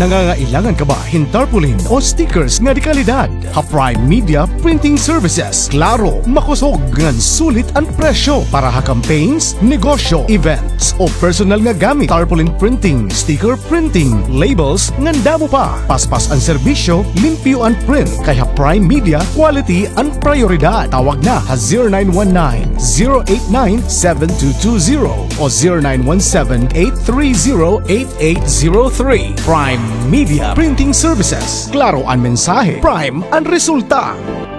Nangangailangan ka ba hin tarpaulin o stickers nga di kalidad? Ha-Prime Media Printing Services. Klaro, makusog ngan sulit ang presyo para ha campaigns, negosyo, events o personal nga gamit. Tarpaulin printing, sticker printing, labels ngan damo pa. Paspas ang serbisyo, limpyo ang print. Kay Ha-Prime Media, quality ang prioridad. Tawag na ha 0919-089-7220 o 0917-830-8803. Prime Media Printing Services. Klaro ang mensahe, Prime ang resulta.